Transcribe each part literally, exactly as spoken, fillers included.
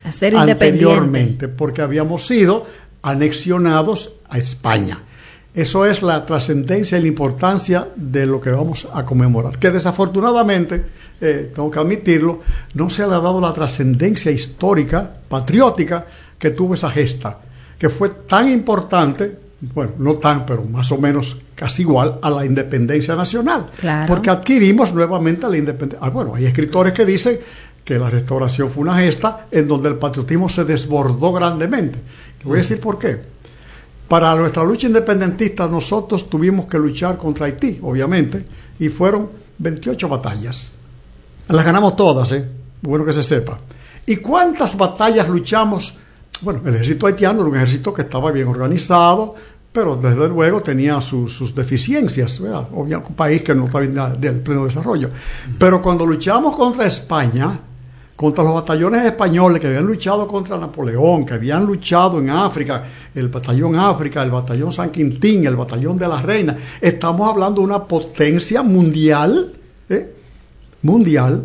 a ser anteriormente, porque habíamos sido anexionados a España. Eso es la trascendencia y la importancia de lo que vamos a conmemorar, que desafortunadamente, eh, tengo que admitirlo, no se le ha dado la trascendencia histórica, patriótica, que tuvo esa gesta, que fue tan importante, bueno, no tan, pero más o menos casi igual a la independencia nacional, claro. Porque adquirimos nuevamente la independencia. Ah, bueno, hay escritores que dicen que la restauración fue una gesta en donde el patriotismo se desbordó grandemente. Voy a decir por qué. Para nuestra lucha independentista nosotros tuvimos que luchar contra Haití, obviamente, y fueron veintiocho batallas. Las ganamos todas, ¿eh? Bueno que se sepa. ¿Y cuántas batallas luchamos? Bueno, el ejército haitiano era un ejército que estaba bien organizado, pero desde luego tenía sus, sus deficiencias, ¿verdad? Obviamente un país que no estaba en del pleno desarrollo. Pero cuando luchamos contra España, contra los batallones españoles que habían luchado contra Napoleón, que habían luchado en África, el batallón África, el batallón San Quintín, el batallón de la Reina, estamos hablando de una potencia mundial, ¿eh? mundial,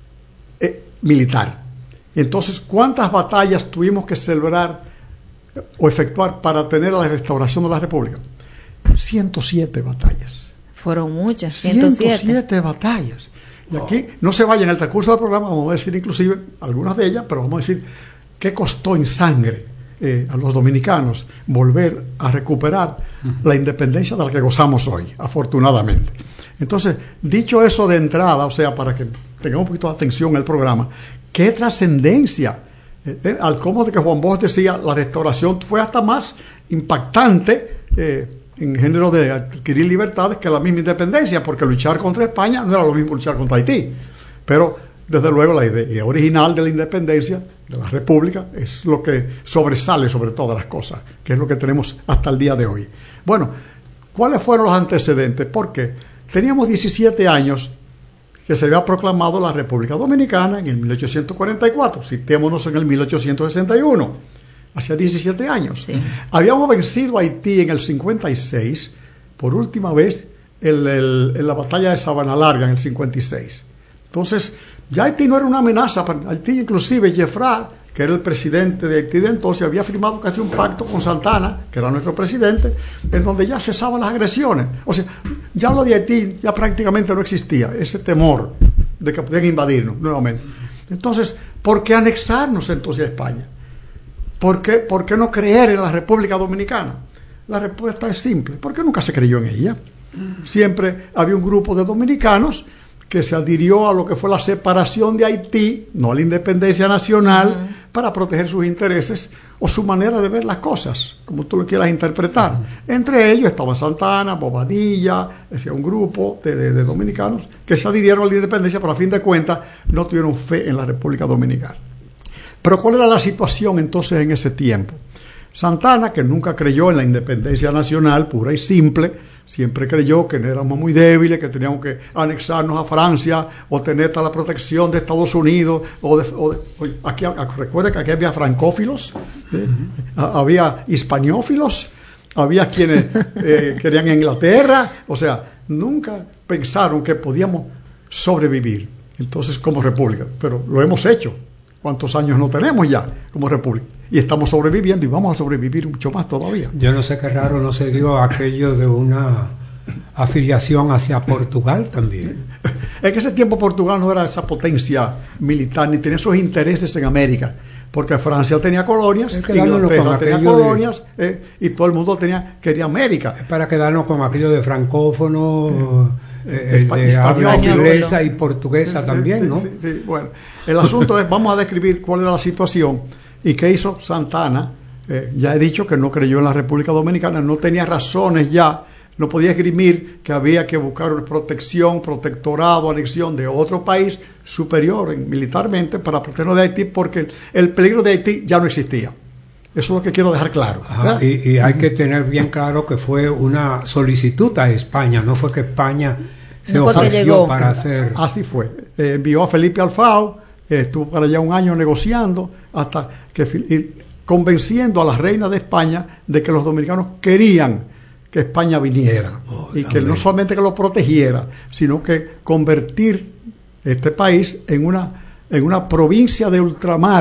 eh, militar. Entonces, ¿cuántas batallas tuvimos que celebrar o efectuar para tener la restauración de la República? ciento siete batallas. Fueron muchas, ciento siete. ciento siete batallas. Y aquí no se vaya en el transcurso del programa, vamos a decir inclusive algunas de ellas, pero vamos a decir qué costó en sangre eh, a los dominicanos volver a recuperar uh-huh. la independencia de la que gozamos hoy, afortunadamente. Entonces, dicho eso de entrada, o sea, para que tengamos un poquito de atención al programa, qué trascendencia, eh, eh, al cómo de que Juan Bosch decía, la restauración fue hasta más impactante eh, en género de adquirir libertades que la misma independencia, porque luchar contra España no era lo mismo luchar contra Haití, pero desde luego la idea original de la independencia de la República es lo que sobresale sobre todas las cosas, que es lo que tenemos hasta el día de hoy. Bueno, ¿cuáles fueron los antecedentes? Porque teníamos diecisiete años que se había proclamado la República Dominicana en el mil ochocientos cuarenta y cuatro, citémonos en el mil ochocientos sesenta y uno. Hacía diecisiete años. Sí. Habíamos vencido a Haití en el cincuenta y seis, por última vez en, el, en la batalla de Sabana Larga en el cincuenta y seis. Entonces, ya Haití no era una amenaza. Haití, inclusive, Jeffra, que era el presidente de Haití de entonces, había firmado casi un pacto con Santana, que era nuestro presidente, en donde ya cesaban las agresiones. O sea, ya lo de Haití ya prácticamente no existía, ese temor de que podían invadirnos nuevamente. Entonces, ¿por qué anexarnos entonces a España? ¿Por qué, ¿Por qué no creer en la República Dominicana? La respuesta es simple, porque nunca se creyó en ella. Siempre había un grupo de dominicanos que se adhirió a lo que fue la separación de Haití, no a la independencia nacional, uh-huh. para proteger sus intereses o su manera de ver las cosas, como tú lo quieras interpretar. Uh-huh. Entre ellos estaba Santana, Bobadilla, decía, un grupo de, de, de dominicanos que se adhirieron a la independencia, pero a fin de cuentas no tuvieron fe en la República Dominicana. Pero ¿cuál era la situación entonces en ese tiempo? Santana, que nunca creyó en la independencia nacional pura y simple, siempre creyó que éramos muy débiles, que teníamos que anexarnos a Francia o tener la protección de Estados Unidos. O de, o de, aquí, recuerda que aquí había francófilos, ¿eh? uh-huh. había hispaniófilos, había quienes eh, querían Inglaterra. O sea, nunca pensaron que podíamos sobrevivir entonces como república, pero lo hemos hecho. ¿Cuántos años no tenemos ya como república? Y estamos sobreviviendo y vamos a sobrevivir mucho más todavía. Yo no sé qué raro no se dio aquello de una afiliación hacia Portugal también. En ese tiempo Portugal no era esa potencia militar ni tenía esos intereses en América, porque Francia tenía colonias, Inglaterra tenía colonias, de... eh, y todo el mundo tenía quería América. Es para quedarnos con aquello de francófono, eh, eh, de habla inglesa y portuguesa sí, también, sí, ¿no? Sí, sí, bueno, el asunto es, vamos a describir cuál era la situación y qué hizo Santana. Eh, ya he dicho que no creyó en la República Dominicana, no tenía razones ya, no podía esgrimir que había que buscar protección, protectorado, anexión de otro país superior en, militarmente para protegernos de Haití, porque el, el peligro de Haití ya no existía. Eso es lo que quiero dejar claro. Ajá, y, y hay que tener bien claro que fue una solicitud a España, no fue que España se no ofreció para hacer... Así fue. Eh, envió a Felipe Alfao, eh, estuvo para allá un año negociando, hasta que y, convenciendo a la reina de España de que los dominicanos querían que España viniera. Oh, y que no solamente que lo protegiera, sino que convertir este país en una, en una provincia de ultramar,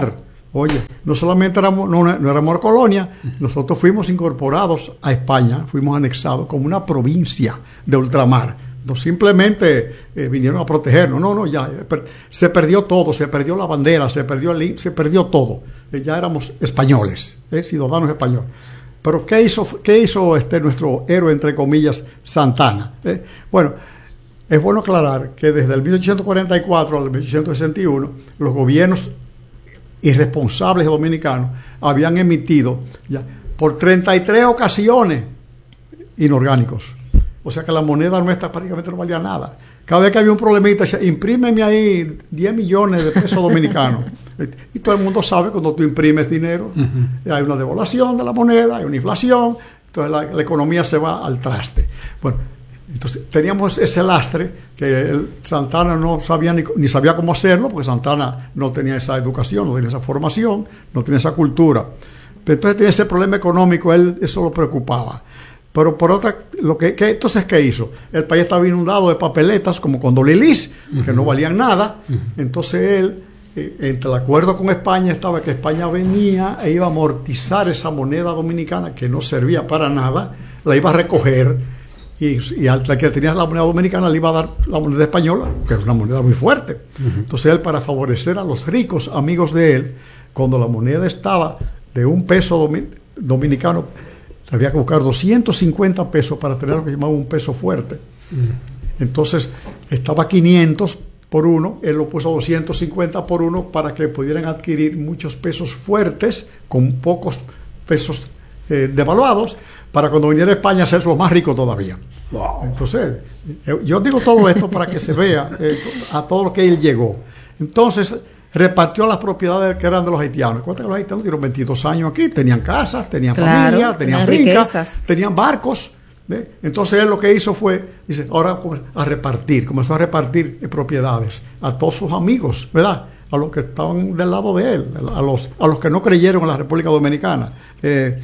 Oye, no solamente éramos, no, no éramos colonia, nosotros fuimos incorporados a España, fuimos anexados como una provincia de ultramar. No simplemente eh, vinieron a protegernos, no, no, ya per, se perdió todo, se perdió la bandera, se perdió el, se perdió todo. Eh, ya éramos españoles, eh, ciudadanos españoles. Pero ¿qué hizo, qué hizo este nuestro héroe, entre comillas, Santana? Eh, bueno, es bueno aclarar que desde el mil ochocientos cuarenta y cuatro al mil ochocientos sesenta y uno, los gobiernos irresponsables dominicanos habían emitido ya por treinta y tres ocasiones inorgánicos. O sea que la moneda nuestra prácticamente no valía nada. Cada vez que había un problemita, decía, imprímeme ahí diez millones de pesos dominicanos. Y todo el mundo sabe cuando tú imprimes dinero, uh-huh. hay una devaluación de la moneda, hay una inflación, entonces la, la economía se va al traste. Bueno, entonces teníamos ese lastre que el Santana no sabía ni, ni sabía cómo hacerlo, porque Santana no tenía esa educación, no tenía esa formación, no tenía esa cultura. Pero entonces tenía ese problema económico, él eso lo preocupaba. Pero por otra, lo que, que entonces ¿qué hizo? El país estaba inundado de papeletas como con Dolilis, uh-huh. que no valían nada. Uh-huh. Entonces él, eh, entre el acuerdo con España estaba que España venía e iba a amortizar esa moneda dominicana que no servía para nada, la iba a recoger. Y, y al que tenía la moneda dominicana le iba a dar la moneda española, que es una moneda muy fuerte. Uh-huh. Entonces él, para favorecer a los ricos amigos de él, cuando la moneda estaba de un peso domi- dominicano, había que buscar doscientos cincuenta pesos para tener lo que llamaba un peso fuerte. Uh-huh. Entonces estaba quinientos por uno, él lo puso a doscientos cincuenta por uno para que pudieran adquirir muchos pesos fuertes con pocos pesos eh, devaluados, para cuando viniera a España ser los más ricos todavía. Wow. Entonces, yo digo todo esto para que se vea eh, a todo lo que él llegó. Entonces, repartió las propiedades que eran de los haitianos. Cuenta que los haitianos tuvieron veintidós años aquí, tenían casas, tenían claro, familia, tenían fincas, tenían barcos. ¿ve? Entonces, él lo que hizo fue, dice, ahora a repartir, comenzó a repartir propiedades a todos sus amigos, ¿verdad? A los que estaban del lado de él, a los, a los que no creyeron en la República Dominicana. Eh,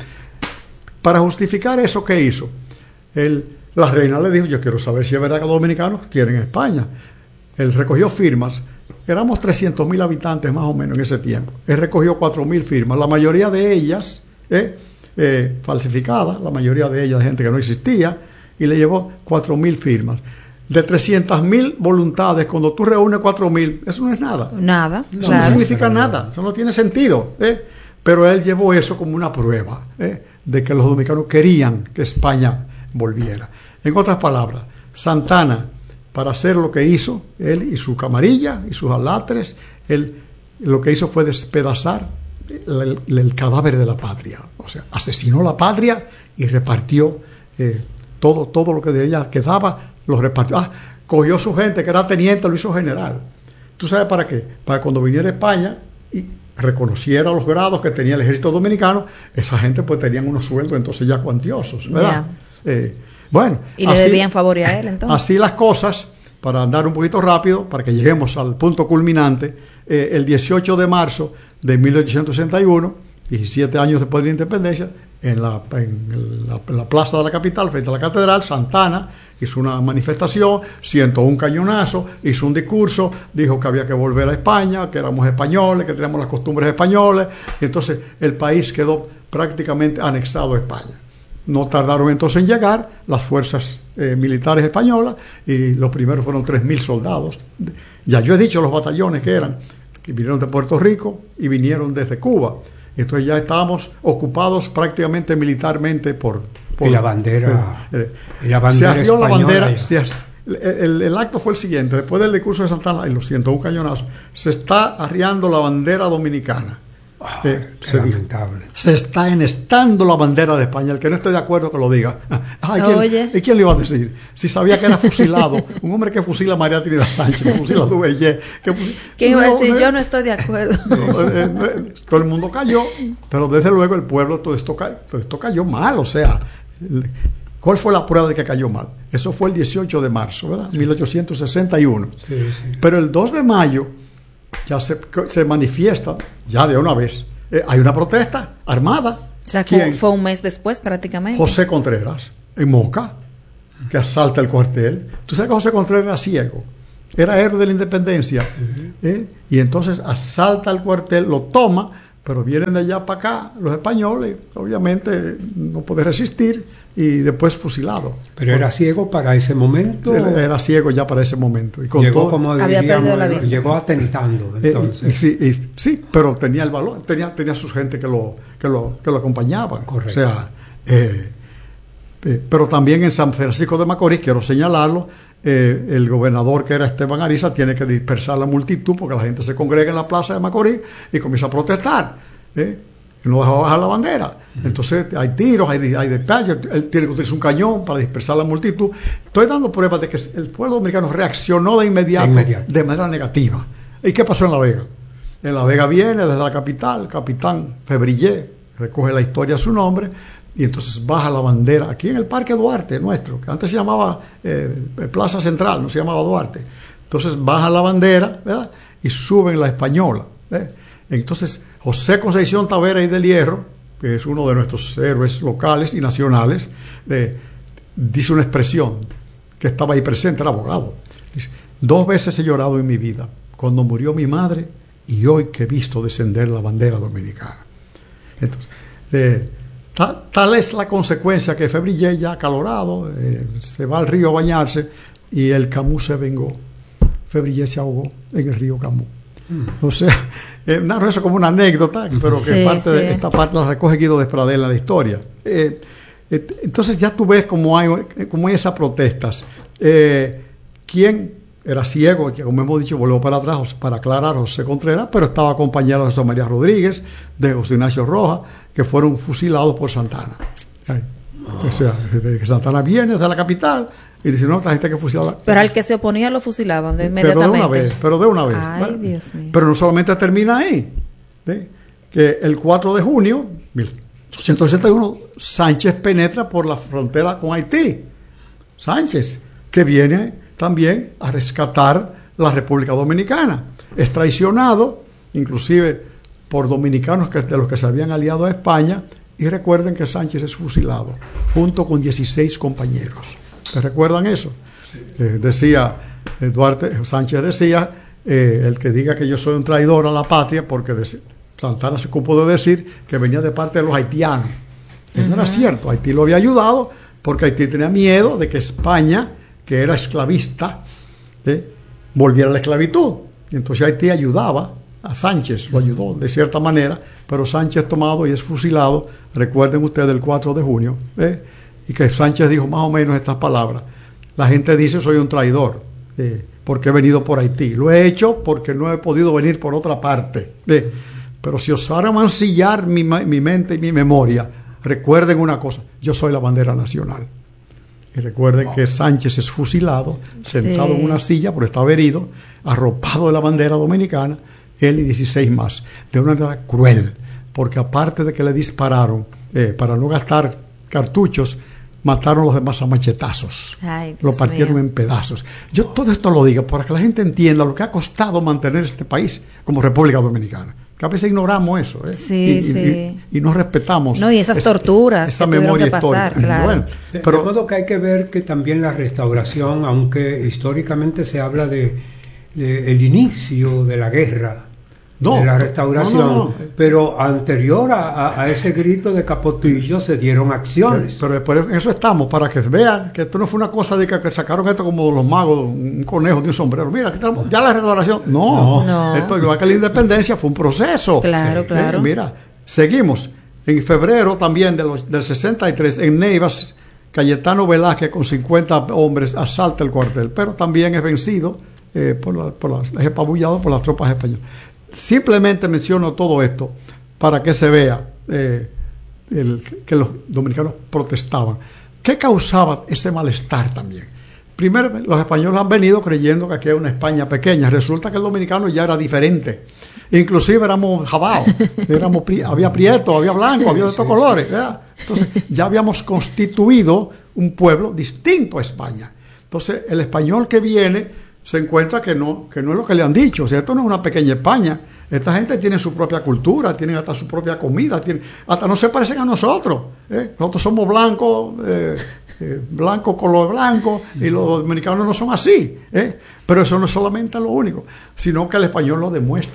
Para justificar eso, ¿qué hizo? Él, la reina le dijo, yo quiero saber si es verdad que los dominicanos quieren España. Él recogió firmas. Éramos trescientos mil habitantes más o menos en ese tiempo. Él recogió cuatro mil firmas. La mayoría de ellas eh, eh, falsificadas, la mayoría de ellas de gente que no existía, y le llevó cuatro mil firmas. De trescientas mil voluntades, cuando tú reúnes cuatro mil, eso no es nada. Nada. No, claro. no significa nada. Eso no tiene sentido. ¿eh? Pero él llevó eso como una prueba, ¿eh? de que los dominicanos querían que España volviera. En otras palabras, Santana, para hacer lo que hizo, él y su camarilla y sus alatres, él lo que hizo fue despedazar el, el cadáver de la patria. O sea, asesinó la patria y repartió eh, todo, todo lo que de ella quedaba, lo repartió. Ah, cogió su gente, que era teniente, lo hizo general. ¿Tú sabes para qué? Para cuando viniera a España y reconociera los grados que tenía el ejército dominicano, esa gente pues tenían unos sueldos entonces ya cuantiosos, ¿verdad? Yeah. Eh, bueno, y le así, debían favor a él entonces. Así las cosas, para andar un poquito rápido, para que lleguemos al punto culminante, eh, el dieciocho de marzo de mil ochocientos sesenta y uno, diecisiete años después de la independencia, en la, en la, en la plaza de la capital, frente a la catedral, Santana hizo una manifestación, ciento un cañonazos, hizo un discurso, dijo que había que volver a España, que éramos españoles, que teníamos las costumbres españoles, y entonces el país quedó prácticamente anexado a España. No tardaron entonces en llegar las fuerzas eh, militares españolas, y los primeros fueron tres mil soldados. Ya yo he dicho los batallones que eran, que vinieron de Puerto Rico y vinieron desde Cuba. Entonces ya estábamos ocupados prácticamente militarmente por... por y la bandera, eh, y la bandera se arrió la bandera. Se, el, el, el acto fue el siguiente. Después del discurso de Santana, en los ciento un cañonazos, se está arriando la bandera dominicana. Oh, eh, se, lamentable. Dijo, se está enestando la bandera de España. El que no esté de acuerdo que lo diga. Ay, ¿quién, Oye. ¿Y quién le iba a decir? Si sabía que era fusilado, un hombre que fusila a María Trinidad Sánchez, que fusila a Duvernay, que fusila... ¿Quién iba a decir? No, yo no estoy de acuerdo. No, eh, eh, todo el mundo cayó, pero desde luego el pueblo, todo esto, todo esto cayó mal. O sea, ¿cuál fue la prueba de que cayó mal? Eso fue el dieciocho de marzo, ¿verdad? mil ochocientos sesenta y uno. Sí, sí. Pero el dos de mayo ya se, se manifiesta, ya de una vez, eh, hay una protesta armada. O sea, que fue un mes después prácticamente. José Contreras, en Moca, que asalta el cuartel. Tú sabes que José Contreras era ciego, era héroe de la independencia, uh-huh. ¿eh? Y entonces asalta el cuartel, lo toma, pero vienen de allá para acá los españoles, obviamente no puede resistir y después fusilado. Pero era ciego para ese momento. Era ciego ya para ese momento. Y con llegó todo, como diríamos, llegó atentando. Entonces. Eh, y, y, sí, y, sí, pero tenía el valor, tenía, tenía su gente que lo, que lo, que lo acompañaban. Correcto. O sea, eh, eh, pero también en San Francisco de Macorís, quiero señalarlo, eh, el gobernador que era Esteban Ariza tiene que dispersar la multitud porque la gente se congrega en la plaza de Macorís y comienza a protestar. ¿eh? No dejaba bajar la bandera. Entonces hay tiros, hay, hay despachos, él tiene que utilizar un cañón para dispersar la multitud. Estoy dando pruebas de que el pueblo dominicano reaccionó de inmediato, de inmediato, de manera negativa. ¿Y qué pasó en La Vega? En La Vega viene desde la capital, el capitán Febrillé recoge la historia a su nombre y entonces baja la bandera aquí en el Parque Duarte nuestro, que antes se llamaba eh, Plaza Central, no se llamaba Duarte. Entonces baja la bandera, ¿verdad? Y suben la Española. ¿eh? Entonces José Concepción Tavera y del Hierro, que es uno de nuestros héroes locales y nacionales, eh, dice una expresión que estaba ahí presente, era abogado. Dice, dos veces he llorado en mi vida, cuando murió mi madre y hoy que he visto descender la bandera dominicana. Entonces, eh, tal, tal es la consecuencia que Febrillé, ya acalorado, eh, se va al río a bañarse y el Camus se vengó. Febrillé se ahogó en el río Camus. Mm. O sea, eh, narro eso como una anécdota, pero que sí, parte sí. de esta parte la recoge Guido Despradel en la historia. Eh, eh, entonces ya tú ves cómo hay, cómo hay esas protestas. Eh, ¿Quién era ciego? Que como hemos dicho, volvió para atrás para aclarar, José Contreras, pero estaba acompañado de José María Rodríguez, de José Ignacio Rojas, que fueron fusilados por Santana. Oh. O sea, que Santana viene de la capital y dice, no, esta gente que fusilaba. Pero al que se oponía lo fusilaban de inmediatamente. Pero de una vez, pero de una vez. Ay, ¿vale? Dios mío. Pero no solamente termina ahí. ¿sí? Que el cuatro de junio de mil ochocientos sesenta y uno, Sánchez penetra por la frontera con Haití. Sánchez, que viene también a rescatar la República Dominicana. Es traicionado, inclusive por dominicanos que, de los que se habían aliado a España, y recuerden que Sánchez es fusilado, junto con dieciséis compañeros. ¿Se recuerdan eso? Eh, decía eh, Duarte, Sánchez decía, eh, el que diga que yo soy un traidor a la patria, porque de, Santana se ocupó de decir que venía de parte de los haitianos. Uh-huh. No era cierto, Haití lo había ayudado, porque Haití tenía miedo de que España, que era esclavista, ¿eh? volviera a la esclavitud. Y entonces Haití ayudaba a Sánchez, lo ayudó de cierta manera, pero Sánchez tomado y es fusilado, recuerden ustedes, el cuatro de junio, ¿eh? y que Sánchez dijo más o menos estas palabras: la gente dice soy un traidor, ¿eh? porque he venido por Haití, lo he hecho porque no he podido venir por otra parte, ¿eh? pero si osara mancillar mi, mi mente y mi memoria, recuerden una cosa, yo soy la bandera nacional. Y recuerden que Sánchez es fusilado, sentado sí. en una silla, porque estaba herido, arropado de la bandera dominicana, él y dieciséis más, de una manera cruel, porque aparte de que le dispararon, eh, para no gastar cartuchos, mataron a los demás a machetazos. Ay, lo partieron mío. en pedazos. Yo todo esto lo digo para que la gente entienda lo que ha costado mantener este país como República Dominicana. Que a veces ignoramos eso, ¿eh? Sí, y, sí. Y, y, y no respetamos. No, y esas torturas esa que memoria que pasar, histórica. Claro. Bueno, de, pero, de modo que hay que ver que también la restauración, aunque históricamente se habla de, de el inicio de la guerra, no, de la restauración, no, no, no. pero anterior a, a ese grito de Capotillo se dieron acciones. Pero, pero en eso estamos, para que vean que esto no fue una cosa de que, que sacaron esto como los magos, un conejo de un sombrero. Mira, aquí estamos, ya la restauración. No, no. Esto igual que la independencia fue un proceso. Claro, sí. claro. Eh, mira, seguimos. En febrero también de los, del sesenta y tres, en Neivas, Cayetano Velázquez con cincuenta hombres asalta el cuartel, pero también es vencido, eh, por la, por la, es apabullado por las tropas españolas. Simplemente menciono todo esto para que se vea eh, el, que los dominicanos protestaban. ¿Qué causaba ese malestar también? Primero, los españoles han venido creyendo que aquí hay una España pequeña. Resulta que el dominicano ya era diferente. Inclusive éramos jabaos, éramos pri, había prieto, había blanco, había de estos colores, ¿verdad? Entonces ya habíamos constituido un pueblo distinto a España. Entonces el español que viene se encuentra que no, que no es lo que le han dicho. O sea, esto no es una pequeña España. Esta gente tiene su propia cultura, tienen hasta su propia comida, tienen, hasta no se parecen a nosotros. ¿eh? Nosotros somos blancos, eh, eh, blanco, color blanco, y los dominicanos no son así. ¿eh? Pero eso no es solamente lo único, sino que el español lo demuestra.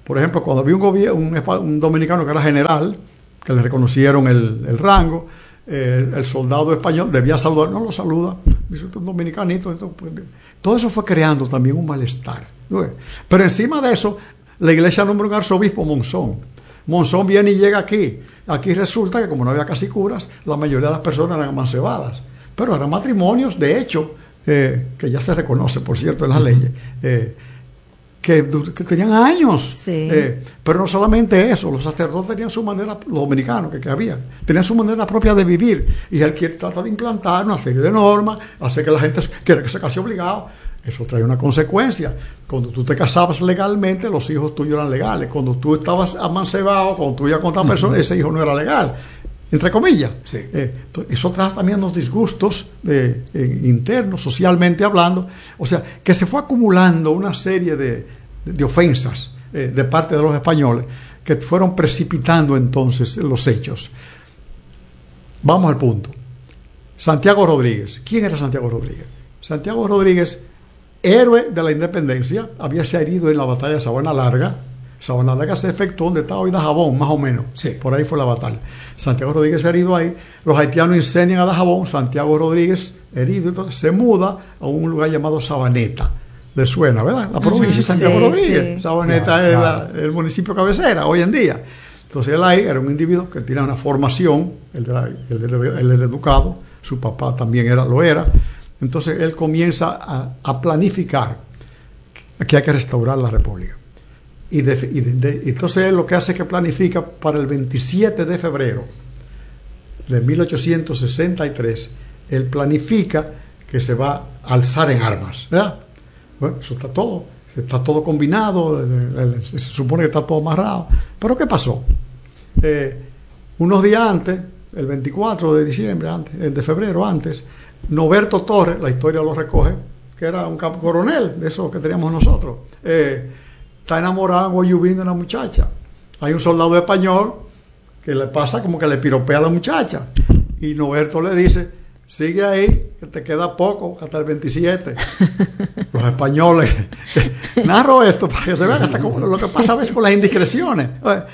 Por ejemplo, cuando había un, gobierno, un, un dominicano que era general, que le reconocieron el, el rango, eh, el soldado español debía saludar, no lo saluda, dice un dominicanito. Entonces, todo eso fue creando también un malestar. Pero encima de eso, la iglesia nombra un arzobispo, Monzón. Monzón viene y llega aquí. Aquí resulta que como no había casi curas, la mayoría de las personas eran amancebadas. Pero eran matrimonios, de hecho, eh, que ya se reconoce, por cierto, en las leyes, eh, que, que tenían años. Sí. Eh, pero no solamente eso, los sacerdotes tenían su manera, los dominicanos que, que había, tenían su manera propia de vivir. Y él quiere trata de implantar una serie de normas, hacer que la gente quiera que se case obligado. Eso trae una consecuencia. Cuando tú te casabas legalmente, los hijos tuyos eran legales. Cuando tú estabas amancebado, cuando tú ibas con otra persona, uh-huh. ese hijo no era legal. Entre comillas. Sí. Eh, eso trae también los disgustos de, eh, internos, socialmente hablando. O sea, que se fue acumulando una serie de, de, de ofensas eh, de parte de los españoles que fueron precipitando entonces los hechos. Vamos al punto. Santiago Rodríguez. ¿Quién era Santiago Rodríguez? Santiago Rodríguez, héroe de la independencia, había sido herido en la batalla de Sabana Larga. Sabana Larga se efectuó donde estaba hoy Dajabón, más o menos. Sí. Por ahí fue la batalla. Santiago Rodríguez se herido ahí. Los haitianos incendian a Dajabón. Santiago Rodríguez, herido, entonces se muda a un lugar llamado Sabaneta. Le suena, ¿verdad? La provincia de Santiago sí, Rodríguez. Sí. Sabaneta claro, es claro. La, el municipio cabecera hoy en día. Entonces él ahí era un individuo que tenía una formación, el, de la, el, el, el, el educado, su papá también era, lo era. Entonces él comienza a, a planificar que hay que restaurar la República. Y, de, y de, de, entonces él lo que hace es que planifica para el veintisiete de febrero de mil ochocientos sesenta y tres, él planifica que se va a alzar en armas, ¿verdad? Bueno, eso está todo, está todo combinado, se supone que está todo amarrado. Pero ¿qué pasó? Eh, unos días antes, el veinticuatro de diciembre, antes, el de febrero antes, Noberto Torres, la historia lo recoge, que era un campo coronel de esos que teníamos nosotros, eh, está enamorado en Guayubín de una muchacha. Hay un soldado español que le pasa como que le piropea a la muchacha y Noberto le dice, sigue ahí, que te queda poco, hasta el veintisiete. Los españoles, narro esto para que se vean hasta como, lo que pasa a veces con las indiscreciones.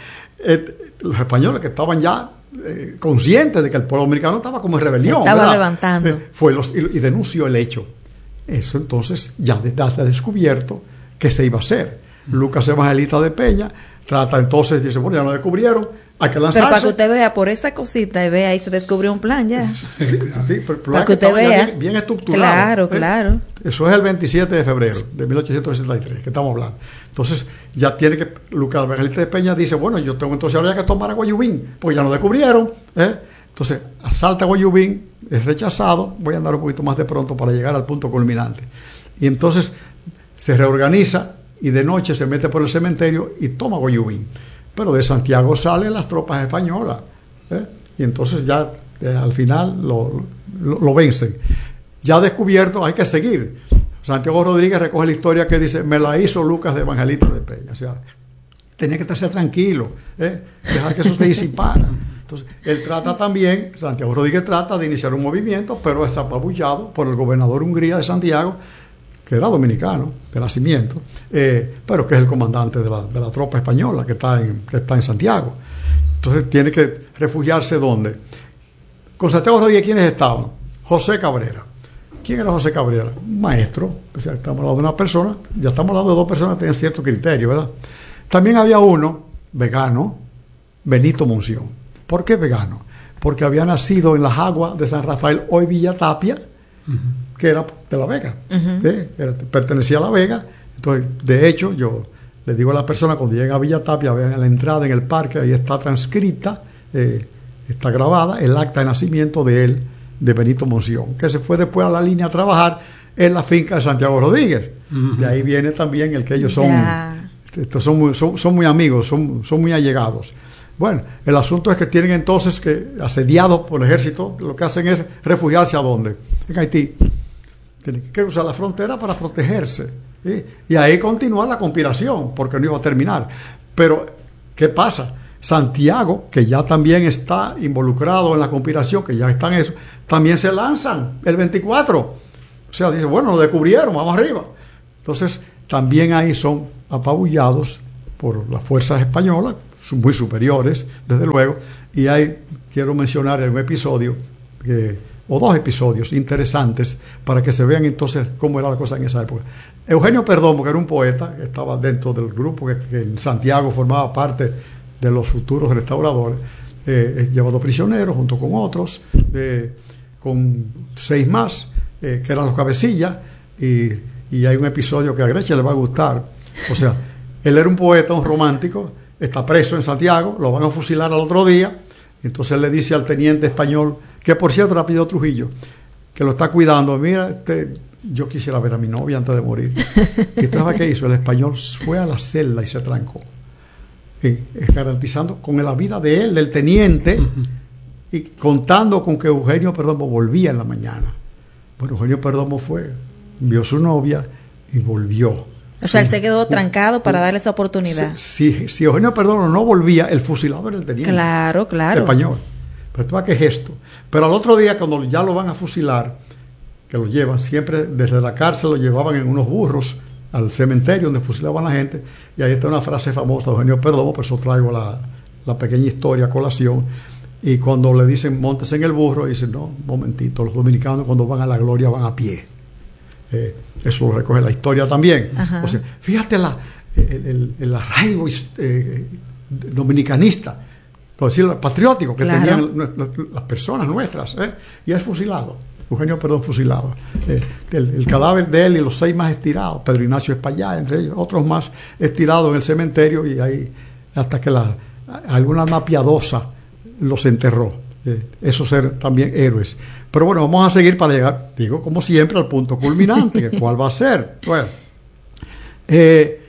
Eh, los españoles que estaban ya eh, conscientes de que el pueblo dominicano estaba como en rebelión. Estaba ¿verdad? levantando. Eh, fue los, y, y denunció el hecho. Eso entonces ya ha descubierto que se iba a hacer. Lucas Evangelista de Peña trata entonces, dice, bueno, ya lo descubrieron, hay que lanzarse. Pero para que usted vea, por esa cosita, y vea, ahí se descubrió un plan ya. Sí, sí, claro. sí pero, pero para que usted vea. Bien, bien estructurado. Claro, ¿eh? Claro. Eso es el veintisiete de febrero de mil ochocientos sesenta y tres, que estamos hablando. Entonces, ya tiene que, Lucas Evangelista de Peña dice, bueno, yo tengo entonces ahora ya que tomar a Guayubín, porque ya lo descubrieron. ¿eh? Entonces, asalta a Guayubín, es rechazado, voy a andar un poquito más de pronto para llegar al punto culminante. Y entonces se reorganiza y de noche se mete por el cementerio y toma Guayubín. Pero de Santiago salen las tropas españolas, ¿eh? y entonces ya eh, al final lo, lo, lo vencen. Ya descubierto, hay que seguir. Santiago Rodríguez recoge la historia que dice, me la hizo Lucas de Evangelista de Peña. O sea, tenía que estarse tranquilo, ¿eh? dejar que eso se disipara. Entonces, él trata también, Santiago Rodríguez trata de iniciar un movimiento, pero es apabullado por el gobernador Hungría de Santiago, que era dominicano de nacimiento, eh, pero que es el comandante de la, de la tropa española que está, en, que está en Santiago. Entonces tiene que refugiarse ¿dónde? Con Santiago Rodríguez, ¿quiénes estaban? José Cabrera. ¿Quién era José Cabrera? Un maestro, o sea, estamos hablando de una persona, ya estamos hablando de dos personas que tenían cierto criterio, ¿verdad? También había uno, vegano, Benito Monción. ¿Por qué vegano? Porque había nacido en las aguas de San Rafael, hoy Villa Tapia, uh-huh. que era de La Vega, uh-huh. ¿sí? era, pertenecía a La Vega. Entonces, de hecho, yo le digo a la persona cuando lleguen a Villa Tapia, vean la entrada en el parque, ahí está transcrita, eh, está grabada el acta de nacimiento de él, de Benito Monción, que se fue después a la línea a trabajar en la finca de Santiago Rodríguez. Uh-huh. De ahí viene también el que ellos son, yeah. estos son, muy, son, son muy amigos, son, son muy allegados. Bueno, el asunto es que tienen entonces que, asediados por el ejército, lo que hacen es refugiarse ¿a dónde? En Haití. Tienen que cruzar la frontera para protegerse, ¿sí? Y ahí continuar la conspiración, porque no iba a terminar. Pero, ¿qué pasa? Santiago, que ya también está involucrado en la conspiración, que ya está en eso, también se lanzan el veinticuatro. O sea, dice, bueno, lo descubrieron, vamos arriba. Entonces, también ahí son apabullados por las fuerzas españolas, muy superiores, desde luego, y hay, quiero mencionar un episodio, que, o dos episodios interesantes, para que se vean entonces cómo era la cosa en esa época. Eugenio Perdomo, que era un poeta, que estaba dentro del grupo que, que en Santiago formaba parte de los futuros restauradores, eh, es llevado prisionero junto con otros, eh, con seis más, eh, que eran los cabecillas, y, y hay un episodio que a Grecia le va a gustar. O sea, él era un poeta, un romántico, está preso en Santiago, lo van a fusilar al otro día, entonces él le dice al teniente español, que por cierto era Pío Trujillo, que lo está cuidando, mira, este, yo quisiera ver a mi novia antes de morir. ¿Y usted sabe qué hizo? El español fue a la celda y se trancó, eh, garantizando con la vida de él, del teniente, uh-huh. y contando con que Eugenio Perdomo volvía en la mañana. Bueno, Eugenio Perdomo fue, vio a su novia y volvió. O sea, él se quedó trancado para darle esa oportunidad. Si, si, si Eugenio Perdomo no volvía, el fusilador era el teniente. Claro, claro. Español. Pero tú, ¿qué gesto? Pero al otro día, cuando ya lo van a fusilar, que lo llevan, siempre desde la cárcel lo llevaban en unos burros al cementerio donde fusilaban a la gente, y ahí está una frase famosa de Eugenio Perdomo, por eso traigo la, la pequeña historia a colación, y cuando le dicen, móntese en el burro, dicen, no, un momentito, los dominicanos cuando van a la gloria van a pie. Eh, eso lo recoge la historia también. Ajá. O sea, fíjate la, el, el, el arraigo eh, dominicanista, por decirlo, patriótico que claro. tenían las personas nuestras, ¿eh? Y es fusilado, Eugenio Perdón fusilado, eh, el, el cadáver de él y los seis más estirados, Pedro Ignacio Espaillá, entre ellos, otros más estirados en el cementerio, y ahí hasta que la, alguna más piadosa los enterró. Eh, esos eran también héroes. Pero bueno, vamos a seguir para llegar, digo, como siempre, al punto culminante. ¿Cuál va a ser? Bueno, eh,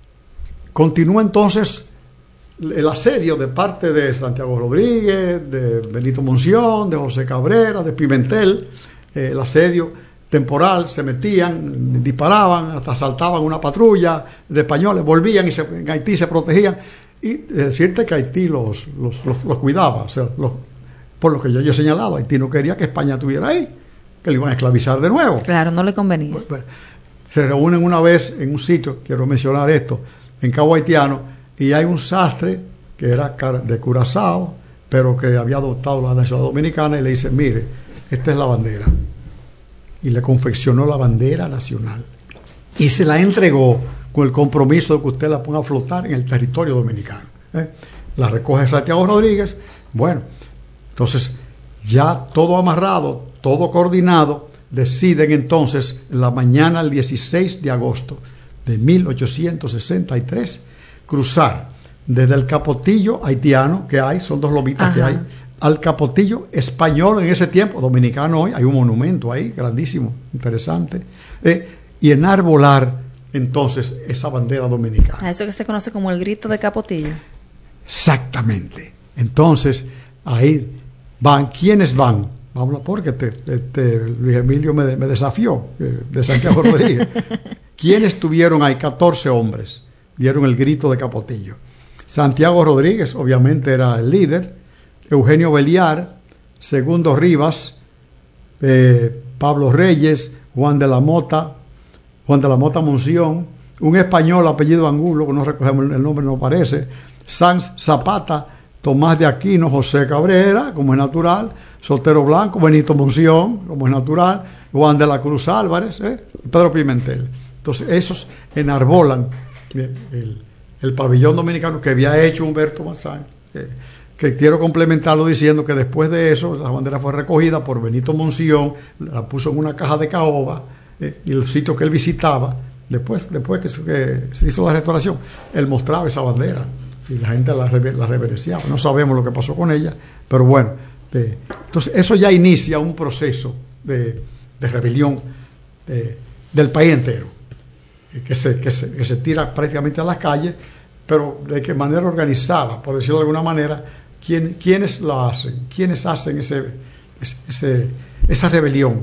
continúa entonces el asedio de parte de Santiago Rodríguez, de Benito Monción, de José Cabrera, de Pimentel, eh, el asedio temporal, se metían, disparaban, hasta asaltaban una patrulla de españoles, volvían y se, en Haití se protegían. Y decirte que Haití los, los, los, los cuidaba, o sea, los, por lo que yo, yo he señalado, Haití no quería que España estuviera ahí, que le iban a esclavizar de nuevo. Claro, no le convenía. Bueno, bueno, se reúnen una vez en un sitio, quiero mencionar esto, en Cabo Haitiano, y hay un sastre que era de Curazao, pero que había adoptado la nacionalidad dominicana, y le dice, mire, esta es la bandera. Y le confeccionó la bandera nacional. Y se la entregó con el compromiso de que usted la ponga a flotar en el territorio dominicano. ¿eh? La recoge Santiago Rodríguez. Bueno, entonces ya todo amarrado, todo coordinado, deciden entonces en la mañana del dieciséis de agosto de mil ochocientos sesenta y tres cruzar desde el capotillo haitiano que hay, son dos lomitas Ajá. que hay, al capotillo español en ese tiempo, dominicano hoy, hay un monumento ahí, grandísimo, interesante, eh, y enarbolar entonces esa bandera dominicana. A eso que se conoce como el grito de capotillo. Exactamente. Entonces, ahí van, ¿quiénes van? Vamos, porque te, te, Luis Emilio me, me desafió, eh, de Santiago Rodríguez. ¿Quiénes estuvieron ahí? catorce hombres dieron el grito de capotillo. Santiago Rodríguez, obviamente, era el líder. Eugenio Beliar, Segundo Rivas, eh, Pablo Reyes, Juan de la Mota, Juan de la Mota Monción, un español apellido Angulo, que no recogemos el nombre, no parece, Sanz Zapata, Tomás de Aquino, José Cabrera, como es natural, Sotero Blanco, Benito Monción, como es natural, Juan de la Cruz Álvarez, ¿eh? Pedro Pimentel. Entonces, esos enarbolan el, el, el pabellón dominicano que había hecho Humberto Mazzán, eh, que quiero complementarlo diciendo que después de eso, la bandera fue recogida por Benito Monción, la puso en una caja de caoba, eh, y el sitio que él visitaba, después, después que, que se hizo la restauración, él mostraba esa bandera y la gente la, la reverenciaba. No sabemos lo que pasó con ella, pero bueno, eh, entonces eso ya inicia un proceso de, de rebelión de, del país entero, eh, que, se, que, se, que se tira prácticamente a las calles, pero de qué manera organizada, por decirlo de alguna manera. ¿Quién, ¿Quiénes lo hacen? ¿Quiénes hacen ese, ese, esa rebelión?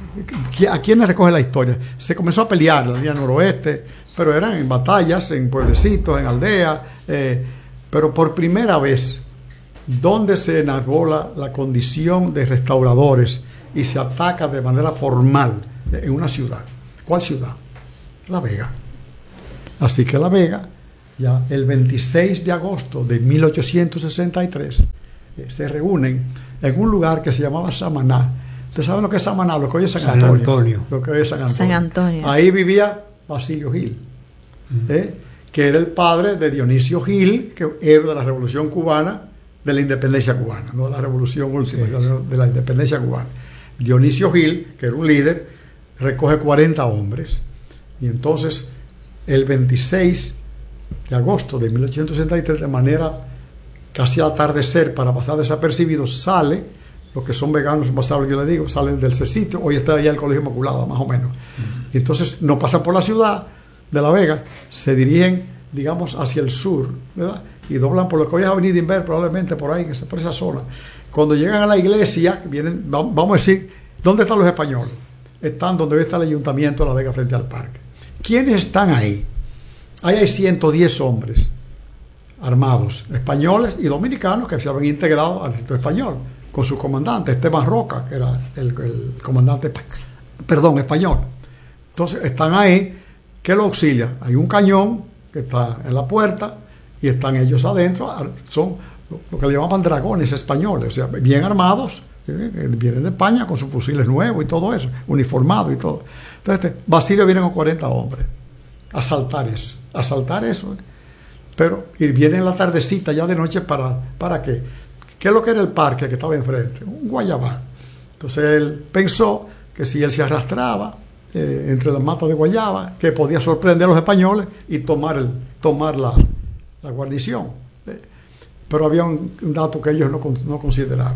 ¿A quiénes recoge la historia? Se comenzó a pelear en la línea noroeste, pero eran en batallas, en pueblecitos, en aldeas, eh, pero por primera vez, donde se enarbola la condición de restauradores y se ataca de manera formal en una ciudad. ¿Cuál ciudad? La Vega. Así que La Vega ya el veintiséis de agosto de mil ochocientos sesenta y tres, eh, se reúnen en un lugar que se llamaba Samaná. ¿Ustedes saben lo que es Samaná? Lo que hoy es San, San Antonio. Antonio. Lo que hoy es San Antonio. San Antonio. Ahí vivía Basilio Gil, uh-huh. eh, que era el padre de Dionisio Gil, que era de la Revolución Cubana, de la independencia cubana, no de la Revolución última, sí, sino de la independencia cubana. Dionisio Gil, que era un líder, recoge cuarenta hombres, y entonces el veintiséis de agosto de mil ochocientos sesenta y tres, de manera casi al atardecer, para pasar desapercibido, sale, los que son veganos, basados, yo le digo, salen del sitio, hoy está allá el Colegio Inmaculado, más o menos, uh-huh. y entonces no pasan por la ciudad de La Vega, se dirigen, digamos, hacia el sur, ¿verdad? Y doblan por lo que hoy es Avenida Inver, probablemente por ahí, que se por esa zona. Cuando llegan a la iglesia, vienen, vamos a decir, ¿dónde están los españoles? Están donde hoy está el Ayuntamiento de La Vega, frente al parque. ¿Quiénes están ahí? Ahí hay ciento diez hombres armados, españoles y dominicanos, que se habían integrado al ejército español, con su comandante, Esteban Roca, que era el, el comandante, perdón, español. Entonces, están ahí, ¿qué lo auxilia? Hay un cañón que está en la puerta, y están ellos adentro, son lo que le llamaban dragones españoles, o sea, bien armados, ¿eh? Vienen de España con sus fusiles nuevos y todo eso, uniformados y todo. Entonces, este, Basilio viene con cuarenta hombres, a asaltar eso, a asaltar eso, ¿eh? Pero, y viene en la tardecita, ya de noche, ¿para, para qué? ¿Qué es lo que era el parque que estaba enfrente? Un guayabal. Entonces, él pensó que si él se arrastraba eh, entre las matas de guayaba, que podía sorprender a los españoles y tomar, el, tomar la la guarnición, ¿eh? Pero había un, un dato que ellos no, no consideraron.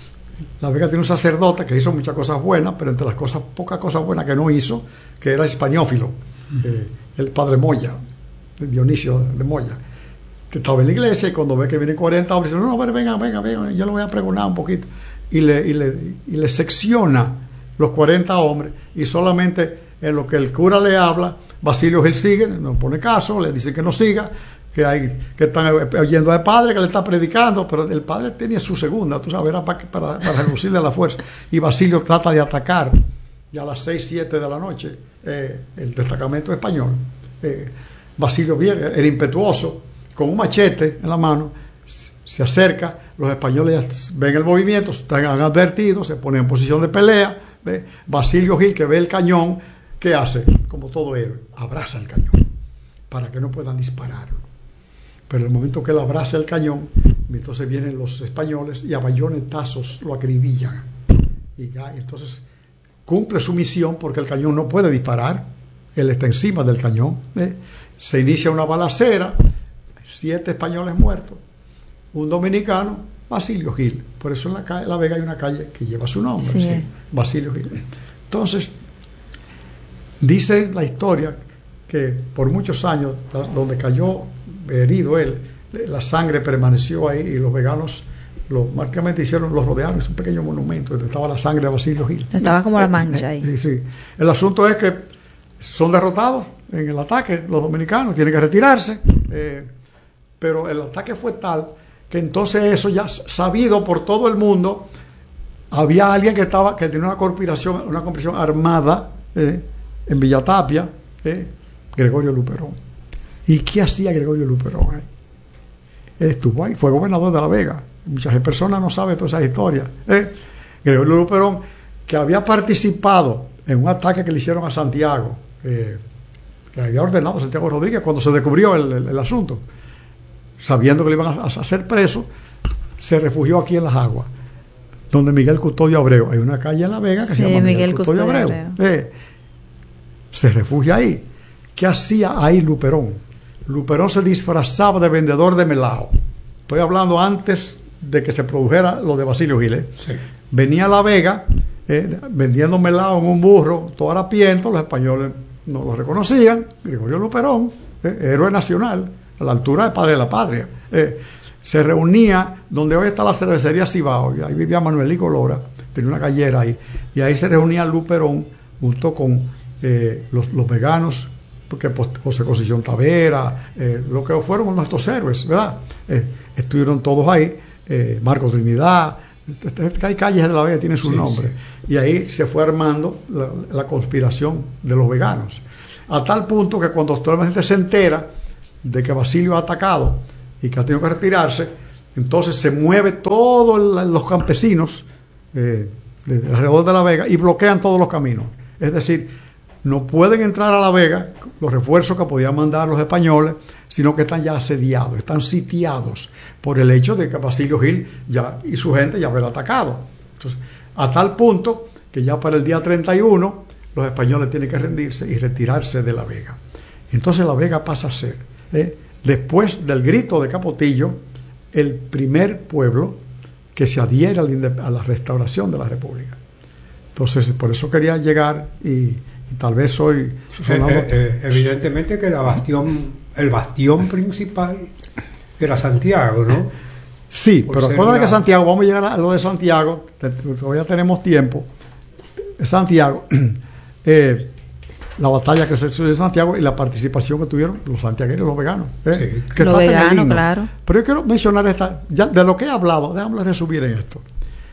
La Vega tiene un sacerdote que hizo muchas cosas buenas, pero entre las cosas, pocas cosas buenas que no hizo, que era españófilo, eh, el padre Moya, el Dionisio de Moya, que estaba en la iglesia, y cuando ve que vienen cuarenta hombres, dice, no, no, venga, venga, venga, yo lo voy a pregonar un poquito, y le, y le, y le secciona los cuarenta hombres, y solamente en lo que el cura le habla, Basilio Gil sigue, no pone caso, le dice que no siga, que hay que están oyendo al padre que le está predicando, pero el padre tenía su segunda, tú sabes, era para, para, para reducirle la fuerza, y Basilio trata de atacar ya a las seis, siete de la noche eh, el destacamento español. eh, Basilio viene, el impetuoso, con un machete en la mano, se acerca, los españoles ven el movimiento, están advertidos, se ponen en posición de pelea. ¿Ve? Basilio Gil, que ve el cañón, ¿qué hace? Como todo héroe, abraza el cañón para que no puedan disparar. Pero en el momento que él abraza el cañón, entonces vienen los españoles y a bayonetazos lo acribillan. Y ya, entonces cumple su misión, porque el cañón no puede disparar, él está encima del cañón. ¿eh? Se inicia una balacera, siete españoles muertos, un dominicano, Basilio Gil. Por eso en la, calle, la Vega hay una calle que lleva su nombre, sí. ¿sí? Basilio Gil. Entonces, dice la historia que por muchos años, donde cayó herido él, la sangre permaneció ahí, y los veganos lo, prácticamente hicieron, los rodearon, es un pequeño monumento donde estaba la sangre de Basilio Gil. Estaba como la mancha ahí. Sí, sí. El asunto es que son derrotados en el ataque, los dominicanos tienen que retirarse, eh, pero el ataque fue tal que entonces eso ya sabido por todo el mundo, había alguien que estaba que tenía una conspiración, una conspiración armada eh, en Villatapia, eh, Gregorio Luperón. ¿Y qué hacía Gregorio Luperón ahí? Estuvo ahí, fue gobernador de La Vega. Muchas personas no saben todas esas historias. ¿eh? Gregorio Luperón, que había participado en un ataque que le hicieron a Santiago, eh, que había ordenado Santiago Rodríguez cuando se descubrió el, el, el asunto, sabiendo que le iban a, a hacer preso, se refugió aquí en Las Aguas, donde Miguel Custodio Abreu. Hay una calle en La Vega que sí, se llama Miguel, Miguel Custodio, Custodio Abreu. Abreu. Eh, se refugia ahí. ¿Qué hacía ahí Luperón? Luperón se disfrazaba de vendedor de melao. Estoy hablando antes de que se produjera lo de Basilio Gil. ¿eh? Sí. Venía a La Vega eh, vendiendo melao en un burro, todo harapiento. Los españoles no lo reconocían. Gregorio Luperón, eh, héroe nacional, a la altura del padre de la patria. Eh, se reunía donde hoy está la cervecería Cibao, y ahí vivía Manuelico Lora, tenía una gallera ahí, y ahí se reunía Luperón junto con eh, los, los veganos, porque José Concepción Tavera, eh, lo que fueron nuestros héroes, ¿verdad? Eh, estuvieron todos ahí, eh, Marco Trinidad, hay calles de La Vega que tienen su sí, nombre, sí. Y ahí se fue armando la, la conspiración de los veganos, a tal punto que cuando toda la gente se entera de que Basilio ha atacado y que ha tenido que retirarse, entonces se mueve todos los campesinos eh, de, de alrededor de La Vega y bloquean todos los caminos. Es decir, no pueden entrar a La Vega los refuerzos que podían mandar los españoles, sino que están ya asediados, están sitiados por el hecho de que Basilio Gil ya, y su gente ya habían atacado. Entonces, a tal punto que ya para el día treinta y uno los españoles tienen que rendirse y retirarse de La Vega. Entonces La Vega pasa a ser, eh, después del grito de Capotillo, el primer pueblo que se adhiere a la restauración de la República. Entonces, por eso quería llegar y, y tal vez soy... Eh, eh, eh, evidentemente que la bastión, el bastión principal era Santiago, ¿no? Sí, por pero acuérdate la... que Santiago, vamos a llegar a lo de Santiago, todavía tenemos tiempo. Santiago, eh, la batalla que se hizo de Santiago y la participación que tuvieron los santiagueros y los veganos. ¿eh? Sí. Los veganos, claro. Pero yo quiero mencionar esta, ya de lo que he hablado, déjame resumir en esto.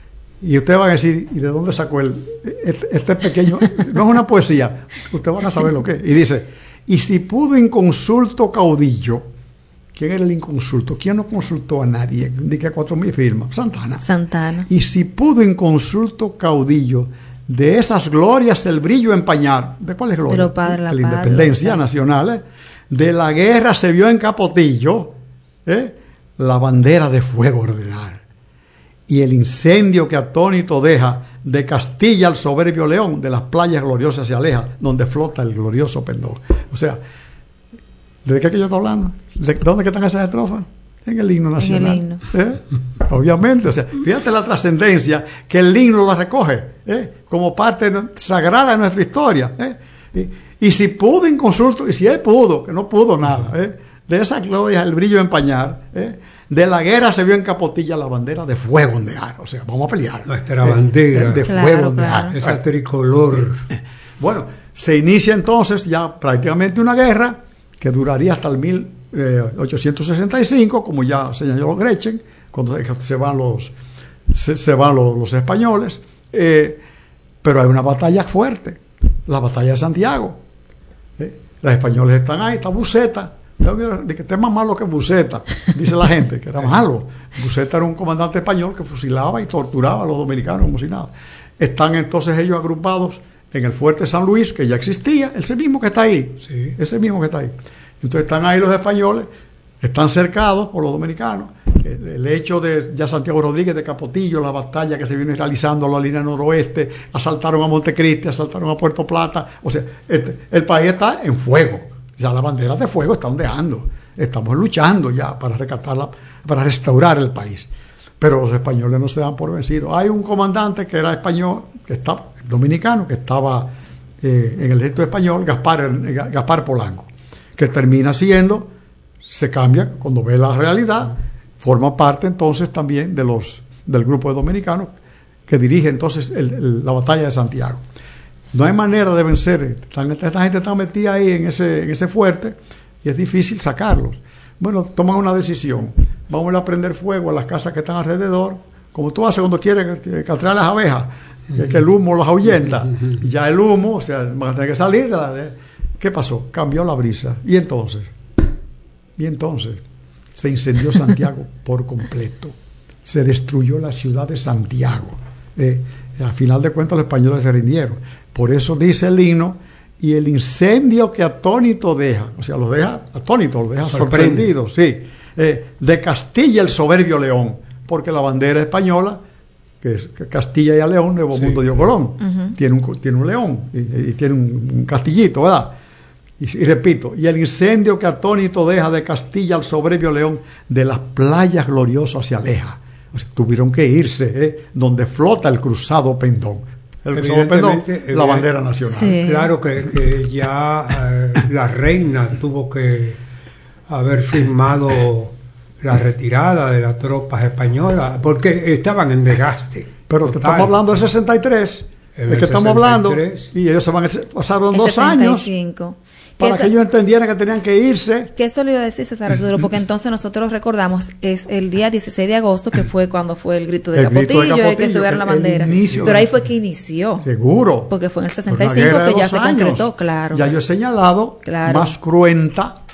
Y ustedes van a decir, ¿y de dónde sacó el, este, este pequeño? No es una poesía, ustedes van a saber lo que es. Y dice, y si pudo inconsulto caudillo, ¿quién era el inconsulto? ¿Quién no consultó a nadie? Ni que cuatro mil firmas. Santana. Santana. Y si pudo inconsulto caudillo, de esas glorias el brillo empañar. ¿De cuáles glorias? De los padres, la, la independencia padre, nacional. ¿eh? De la guerra se vio en Capotillo ¿eh? la bandera de fuego ordenar. Y el incendio que atónito deja de Castilla al soberbio león, de las playas gloriosas se aleja, donde flota el glorioso pendón. O sea, ¿de qué que yo estoy hablando? ¿De dónde que están esas estrofas? En el himno nacional. En el himno. ¿Eh? Obviamente, o sea, fíjate la trascendencia que el himno la recoge ¿eh? como parte sagrada de nuestra historia. ¿eh? Y, y si pudo inconsulto, y si él pudo, que no pudo nada, ¿eh? de esa gloria el brillo empañar, ¿eh? de la guerra se vio en Capotilla la bandera de fuego ondear. O sea, vamos a pelear. Nuestra ¿eh? bandera de claro, fuego ondear. Claro. Esa tricolor. Bueno, se inicia entonces ya prácticamente una guerra que duraría hasta el mil ochocientos sesenta y cinco, como ya señaló Gretchen, cuando se van los se, se van los, los españoles, eh, pero hay una batalla fuerte, la batalla de Santiago. Eh, los españoles están ahí, está Buceta, de que esté más malo que Buceta, dice la gente, que era malo. Buceta era un comandante español que fusilaba y torturaba a los dominicanos como si nada. Están entonces ellos agrupados en el fuerte San Luis, que ya existía, ese mismo que está ahí, sí. ese mismo que está ahí. Entonces están ahí los españoles, están cercados por los dominicanos. El, el hecho de ya Santiago Rodríguez de Capotillo, la batalla que se viene realizando en la línea noroeste, asaltaron a Montecristi, asaltaron a Puerto Plata. O sea, este, el país está en fuego. Ya la bandera de fuego está ondeando. Estamos luchando ya para rescatarla, para restaurar el país. Pero los españoles no se dan por vencidos. Hay un comandante que era español, que está dominicano, que estaba eh, en el ejército español, Gaspar, Gaspar Polanco, que termina siendo, se cambia cuando ve la realidad, forma parte entonces también de los del grupo de dominicanos que dirige entonces el, el, la batalla de Santiago. No hay manera de vencer, están, esta gente está metida ahí en ese, en ese fuerte y es difícil sacarlos. Bueno, toman una decisión, vamos a prender fuego a las casas que están alrededor, como tú haces cuando quieres que, que atrae las abejas, que, que el humo los ahuyenta, y ya el humo, o sea, van a tener que salir de la... De, ¿qué pasó? Cambió la brisa. Y entonces, y entonces, se incendió Santiago por completo. Se destruyó la ciudad de Santiago. Eh, a final de cuentas, los españoles se rindieron. Por eso dice el himno, y el incendio que atónito deja, o sea, los deja atónitos, los deja sorprendidos, sí, eh, de Castilla el soberbio león, porque la bandera española, que es Castilla y a León, Nuevo sí. Mundo dio Colón, uh-huh. tiene, un, tiene un león y, y tiene un, un castillito, ¿verdad? Y, y repito, y el incendio que atónito deja de Castilla al soberbio león, de las playas gloriosas se aleja. O sea, tuvieron que irse, ¿eh? donde flota el cruzado pendón. El cruzado pendón, la bandera nacional. Sí. Claro que, que ya eh, la reina tuvo que haber firmado la retirada de las tropas españolas, porque estaban en desgaste. Pero te estamos hablando del sesenta y tres. Es que estamos hablando, y ellos se van a pasaron dos sesenta y cinco. años para que, que ellos entendieran que tenían que irse. Que eso le iba a decir César Arturo, porque entonces nosotros recordamos, es el día dieciséis de agosto, que fue cuando fue el grito de, el Capotillo, grito de Capotillo, y que subieron la bandera. Pero ahí fue que inició. Seguro. Porque fue en el sesenta y cinco que ya se años. concretó, claro. Ya yo he señalado, claro. más cruenta,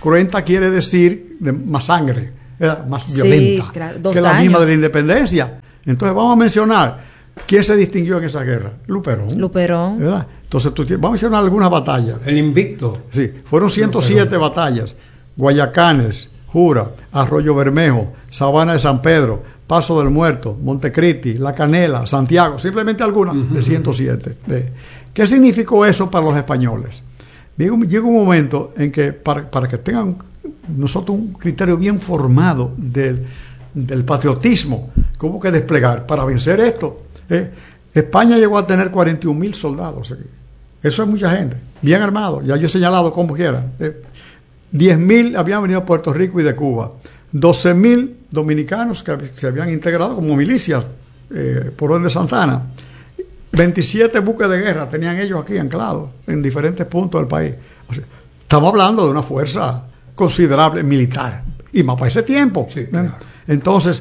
cruenta quiere decir de más sangre, ¿verdad? Más violenta, sí, claro, dos que la años. misma de la independencia. Entonces vamos a mencionar quién se distinguió en esa guerra. Luperón. Luperón. ¿Verdad? Entonces tú tienes, vamos a mencionar algunas batallas. El invicto. Sí, fueron ciento siete Luperón. batallas. Guayacanes, Jura, Arroyo Bermejo, Sabana de San Pedro, Paso del Muerto, Montecristi, La Canela, Santiago, simplemente algunas uh-huh. de ciento siete. De, ¿Qué significó eso para los españoles? Llega un, llega un momento en que para, para que tengan nosotros un criterio bien formado del, del patriotismo que hubo que desplegar para vencer esto, eh, España llegó a tener cuarenta y un mil soldados aquí. Eso es mucha gente, bien armados, ya yo he señalado como quiera. Eh, diez mil habían venido a Puerto Rico y de Cuba, doce mil dominicanos que se habían integrado como milicias eh, por orden de Santana, veintisiete buques de guerra tenían ellos aquí anclados en diferentes puntos del país. O sea, estamos hablando de una fuerza considerable militar, y más para ese tiempo. Sí, claro. Entonces,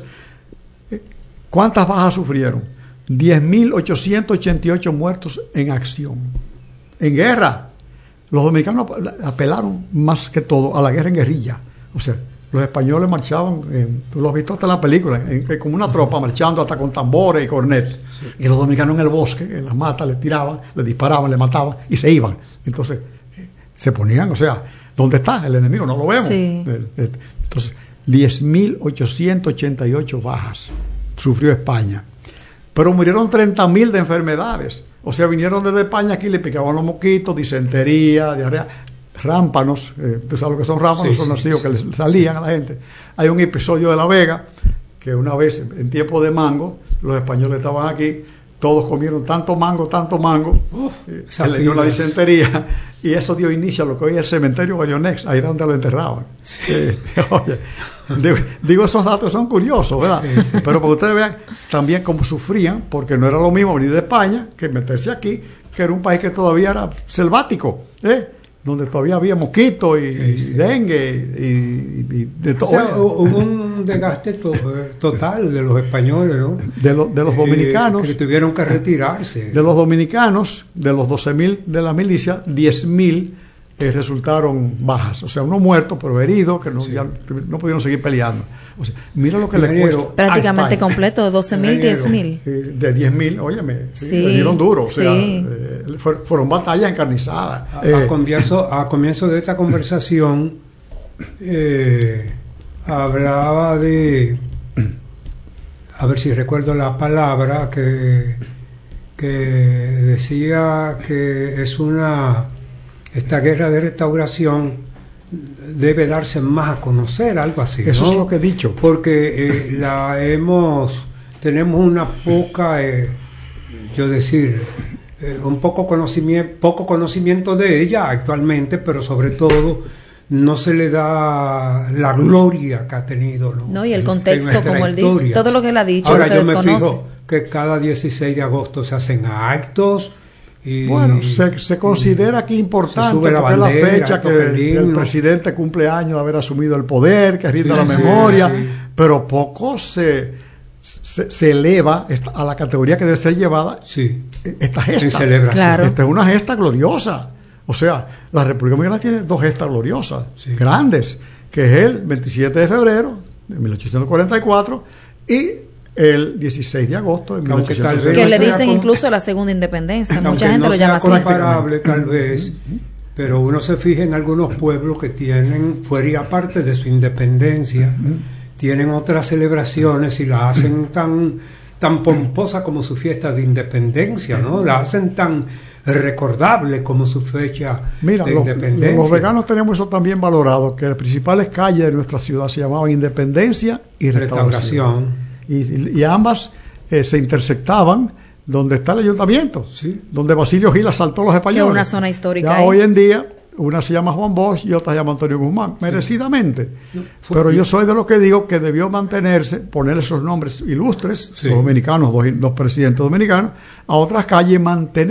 ¿cuántas bajas sufrieron? diez mil ochocientos ochenta y ocho muertos en acción, en guerra. Los dominicanos apelaron más que todo a la guerra en guerrilla. O sea, los españoles marchaban, eh, tú lo has visto hasta en la película, en, en, como una tropa marchando hasta con tambores y cornetas. Sí. Y los dominicanos en el bosque, en las matas, le tiraban, le disparaban, le mataban y se iban. Entonces, eh, se ponían, o sea, ¿dónde está el enemigo? No lo vemos. Sí. Entonces, diez mil ochocientos ochenta y ocho bajas sufrió España. Pero murieron treinta mil de enfermedades. O sea, vinieron desde España, aquí le picaban los mosquitos, disentería, diarrea, rámpanos. Eh, ¿Tú sabes lo que son rámpanos? Sí, son los nacidos sí, que sí, les salían sí. a la gente. Hay un episodio de La Vega, que una vez, en tiempo de mango, los españoles estaban aquí, todos comieron tanto mango, tanto mango, Uf, eh, se le dio la disentería, y eso dio inicio a lo que hoy es el cementerio Bayonex, ahí era donde lo enterraban. Sí. Eh, oye, digo, digo, esos datos son curiosos, ¿verdad? Sí, sí. Pero para que ustedes vean también cómo sufrían, porque no era lo mismo venir de España que meterse aquí, que era un país que todavía era selvático, ¿eh? Donde todavía había mosquitos y, sí, sí. y dengue y, y, y de todo. O sea, hubo un desgaste to, total de los españoles, ¿no? De, lo, de los dominicanos. Eh, que tuvieron que retirarse. De los dominicanos, de los doce mil de la milicia, diez mil eh, resultaron bajas. O sea, unos muertos, pero heridos, que no, sí. ya, no pudieron seguir peleando. O sea, mira lo que les cuesta. Prácticamente completo, doce mil, diez mil. De diez mil, óyeme, sí, sí, le dieron duro. O sea, sí. eh, fueron, fueron batallas encarnizadas. A, eh, a, comienzo, a comienzo de esta conversación, eh, hablaba de, a ver si recuerdo la palabra, que, que decía que es una, esta guerra de restauración debe darse más a conocer, algo así, eso ¿no? es lo que he dicho, porque eh, la hemos tenemos una poca eh, yo decir eh, un poco conocimiento poco conocimiento de ella actualmente, pero sobre todo no se le da la gloria que ha tenido, ¿no? No, y el contexto, como él dice, todo lo que él ha dicho. Ahora se yo desconoce. me fijo que cada dieciséis de agosto se hacen actos. Y bueno, se, se considera aquí importante porque es la fecha que el, el presidente cumple años de haber asumido el poder, que rinde sí, la memoria, sí, sí. pero poco se, se, se eleva a la categoría que debe ser llevada sí. esta gesta. En celebración. Claro. Esta es una gesta gloriosa. O sea, la República Dominicana tiene dos gestas gloriosas, sí. grandes, que es el veintisiete de febrero de mil ochocientos cuarenta y cuatro y el dieciséis de agosto de mil ochocientos sesenta. Que le dicen con, incluso la segunda independencia. Mucha gente no lo llama así. Comparable, tal vez, uh-huh. pero uno se fija en algunos pueblos que tienen, fuera y aparte de su independencia, uh-huh. tienen otras celebraciones y las hacen tan, tan pomposa como su fiesta de independencia, ¿no? La hacen tan recordable como su fecha Mira, de los, independencia. Los veganos tenemos eso también valorado, que las principales calles de nuestra ciudad se llamaban Independencia y Restauración. Restauración. Y, y ambas eh, se intersectaban donde está el ayuntamiento, sí. donde Basilio Gil asaltó a los españoles. Que es una zona histórica. Ya hoy en día, una se llama Juan Bosch y otra se llama Antonio Guzmán, sí. merecidamente. No, Pero yo soy de los que digo que debió mantenerse, poner esos nombres ilustres, sí. los dominicanos, dos, dos presidentes dominicanos, a otras calles, mantener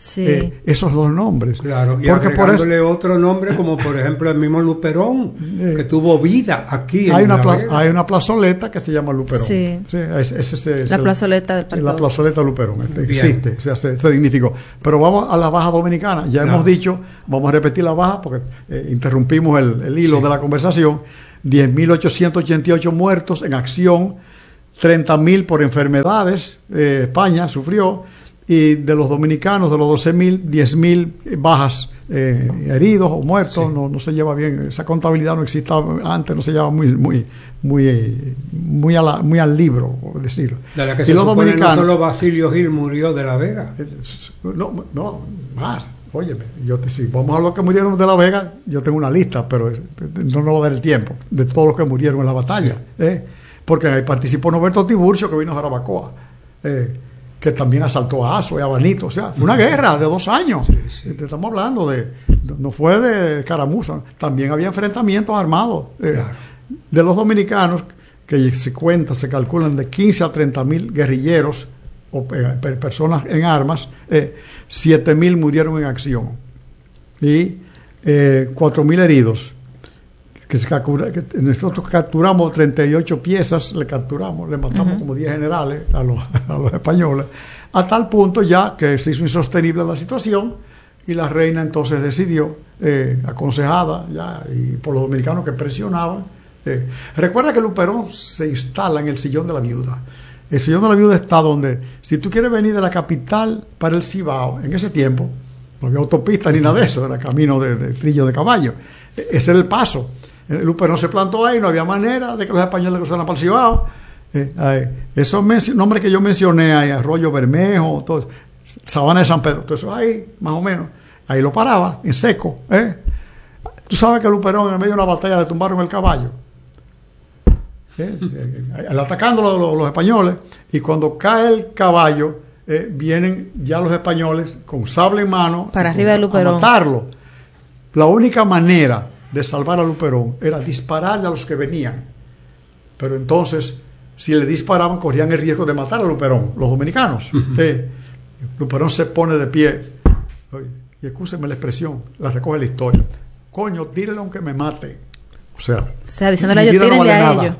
sí. eh, esos dos nombres. Claro, y porque agregándole por eso, otro nombre, como por ejemplo el mismo Luperón, eh, que tuvo vida aquí. Hay, en una pla- hay una plazoleta que se llama Luperón. Sí. Sí, es, es, es, es la el, plazoleta del Parque La plazoleta Luperón, existe, o sea, se, se dignificó. Pero vamos a la Baja Dominicana, ya no. hemos dicho, vamos a repetir la Baja porque eh, interrumpimos el, el hilo sí. de la conversación. diez mil ochocientos ochenta y ocho muertos en acción, treinta mil por enfermedades, eh, España sufrió, y de los dominicanos, de los doce mil, diez mil bajas, eh, heridos o muertos, sí. no, no se lleva bien, esa contabilidad no existía antes, no se lleva muy muy muy muy, a la, muy al libro, por decirlo. De la que y se los supone dominicanos, no solo Basilio Gil murió de La Vega. No, no, más. Óyeme, yo te, si vamos a los que murieron de La Vega, yo tengo una lista, pero no nos va a dar el tiempo, de todos los que murieron en la batalla. Sí. ¿eh? Porque ahí participó Norberto Tiburcio, que vino a Jarabacoa, eh, que también asaltó a Azo y a Banito. O sea, fue una guerra de dos años. Sí, sí. Estamos hablando de, no fue de Caramuza, también había enfrentamientos armados. Eh, claro. De los dominicanos, que se cuenta, se calculan de quince a treinta mil guerrilleros, o eh, personas en armas, eh, siete mil murieron en acción y eh, cuatro mil heridos. Que se captura, que nosotros capturamos treinta y ocho piezas, le capturamos, le matamos uh-huh. como diez generales a los, a los españoles, a tal punto ya que se hizo insostenible la situación y la reina entonces decidió, eh, aconsejada ya y por los dominicanos que presionaban. Eh, recuerda que Luperón se instala en el Sillón de la Viuda. El Sillón de la Viuda está donde, si tú quieres venir de la capital para el Cibao, en ese tiempo, no había autopista ni nada de eso, era camino de, de trillo de caballo. Ese era el paso. El Luperón se plantó ahí, no había manera de que los españoles cruzaran para el Cibao. Eh, eh, esos men- nombres que yo mencioné ahí, Arroyo Bermejo, todo, Sabana de San Pedro, todo eso ahí, más o menos, ahí lo paraba, en seco. ¿eh? Tú sabes que Luperón, en medio de una batalla, le tumbaron el caballo. ¿Eh? Eh, atacando los, los, los españoles, y cuando cae el caballo eh, vienen ya los españoles con sable en mano para arriba de Luperón a matarlo. La única manera de salvar a Luperón era dispararle a los que venían, pero entonces si le disparaban corrían el riesgo de matar a Luperón, los dominicanos. Uh-huh. eh, Luperón se pone de pie, oye, y escúcheme la expresión, la recoge la historia, coño, tírenle aunque me mate, o sea, o sea diciéndole a ellos, tírenle a ellos,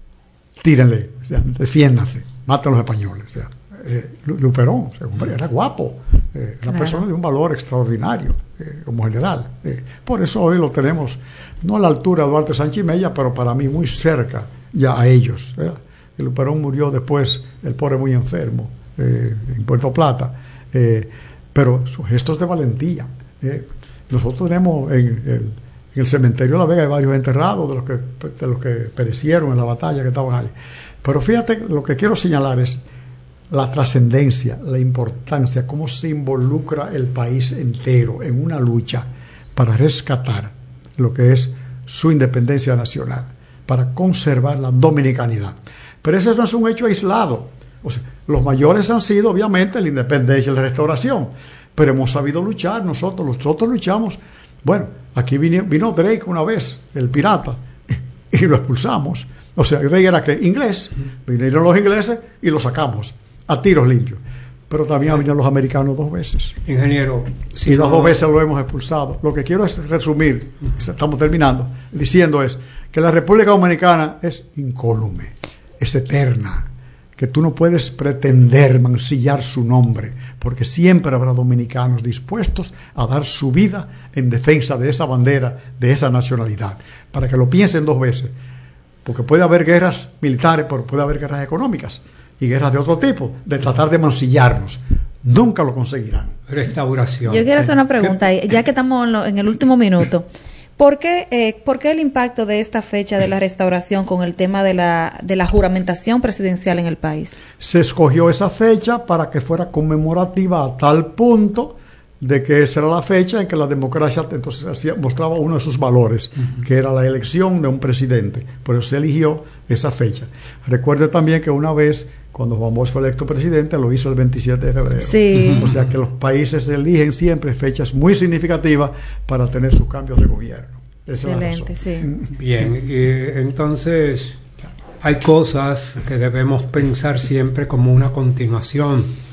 tírenle, o sea, defiéndanse, maten a los españoles. O sea, eh, Luperón, o sea, hombre, era guapo, eh, una claro. persona de un valor extraordinario, eh, como general. Eh, por eso hoy lo tenemos, no a la altura de Duarte Sánchez y Mella, pero para mí muy cerca ya a ellos. ¿eh? El Luperón murió después, el pobre muy enfermo, eh, en Puerto Plata, eh, pero sus gestos de valentía. Eh, nosotros tenemos en el En el cementerio de La Vega hay varios enterrados de los que de los que perecieron en la batalla que estaban ahí. Pero fíjate, lo que quiero señalar es la trascendencia, la importancia, cómo se involucra el país entero en una lucha para rescatar lo que es su independencia nacional, para conservar la dominicanidad. Pero ese no es un hecho aislado. O sea, los mayores han sido, obviamente, la independencia y la restauración, pero hemos sabido luchar nosotros, nosotros luchamos. Bueno, aquí vino, vino Drake una vez, el pirata, y lo expulsamos. O sea, Drake era que inglés, vinieron los ingleses y lo sacamos a tiros limpios. Pero también vinieron los americanos dos veces. Ingeniero, si y las no... dos veces lo hemos expulsado. Lo que quiero es resumir, estamos terminando, diciendo es que la República Dominicana es incólume, es eterna, que tú no puedes pretender mancillar su nombre, porque siempre habrá dominicanos dispuestos a dar su vida en defensa de esa bandera, de esa nacionalidad, para que lo piensen dos veces, porque puede haber guerras militares, pero puede haber guerras económicas y guerras de otro tipo, de tratar de mancillarnos. Nunca lo conseguirán. Restauración. Yo quiero hacer una pregunta, ya que estamos en, lo, en el último minuto. ¿Por qué, eh, ¿Por qué el impacto de esta fecha de la restauración con el tema de la, de la juramentación presidencial en el país? Se escogió esa fecha para que fuera conmemorativa a tal punto de que esa era la fecha en que la democracia entonces hacía, mostraba uno de sus valores, uh-huh. que era la elección de un presidente. Por eso se eligió esa fecha. Recuerde también que una vez, cuando Juan Bosch fue electo presidente, lo hizo el veintisiete de febrero. Sí. O sea que los países eligen siempre fechas muy significativas para tener sus cambios de gobierno. Esa Excelente, es la razón. sí. Bien, y entonces hay cosas que debemos pensar siempre como una continuación.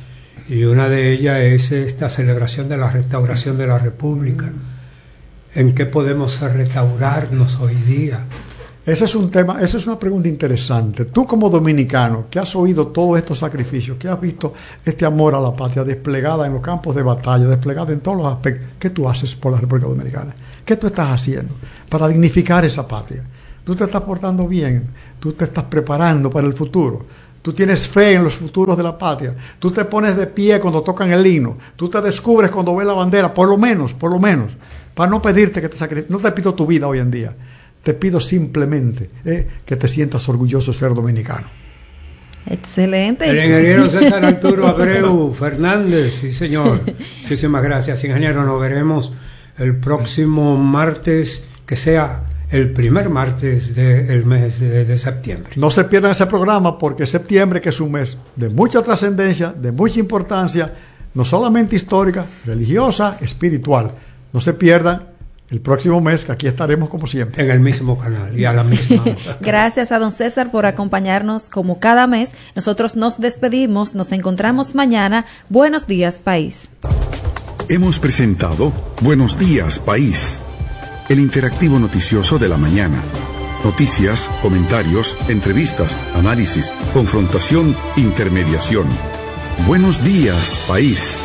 Y una de ellas es esta celebración de la restauración de la República. ¿En qué podemos restaurarnos hoy día? Ese es un tema, esa es una pregunta interesante. Tú como dominicano, que has oído todos estos sacrificios, que has visto este amor a la patria desplegada en los campos de batalla, desplegada en todos los aspectos, ¿qué tú haces por la República Dominicana? ¿Qué tú estás haciendo para dignificar esa patria? Tú te estás portando bien, tú te estás preparando para el futuro. Tú tienes fe en los futuros de la patria. Tú te pones de pie cuando tocan el himno. Tú te descubres cuando ves la bandera, por lo menos, por lo menos, para no pedirte que te sacrifiques. No te pido tu vida hoy en día. Te pido simplemente eh, que te sientas orgulloso de ser dominicano. Excelente. El ingeniero César Arturo Abreu Fernández, sí señor. Muchísimas gracias, ingeniero. Nos veremos el próximo martes, que sea el primer martes del mes de, de septiembre. No se pierdan ese programa, porque septiembre, que es un mes de mucha trascendencia, de mucha importancia, no solamente histórica, religiosa, espiritual. No se pierdan el próximo mes, que aquí estaremos como siempre. En el mismo canal y a la misma hora. Gracias a don César por acompañarnos como cada mes. Nosotros nos despedimos, nos encontramos mañana. Buenos días, país. Hemos presentado Buenos días, país, el interactivo noticioso de la mañana. Noticias, comentarios, entrevistas, análisis, confrontación, intermediación. Buenos días, país.